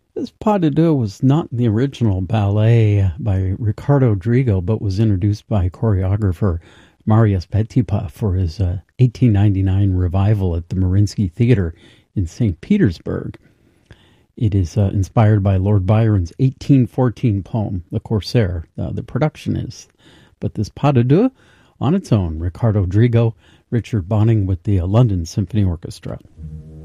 This pas de deux was not the original ballet by Ricardo Drigo, but was introduced by choreographer Marius Petipa for his 1899 revival at the Mariinsky Theater in St. Petersburg. It is inspired by Lord Byron's 1814 poem, The Corsair. The production is. But this pas de deux, on its own, Ricardo Drigo, Richard Bonning with the London Symphony Orchestra.